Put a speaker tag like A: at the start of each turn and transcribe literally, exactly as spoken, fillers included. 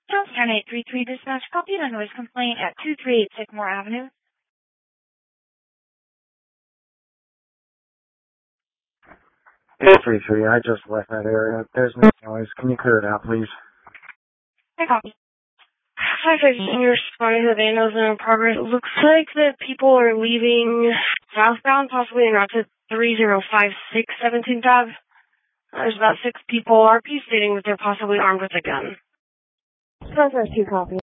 A: Charles ten eight three three dispatch, copy a noise complaint at two three eight Sycamore Avenue.
B: eight three three, I just left that area. There's no noise. Can you clear it out, please?
A: I copy.
C: Hi, fifteen, you're responding to the vandalism in progress. It looks like that people are leaving southbound, possibly en route to three zero five six seventeenth Ave. There's about six people. R P stating that they're possibly armed with a gun.
D: Southwest two copy.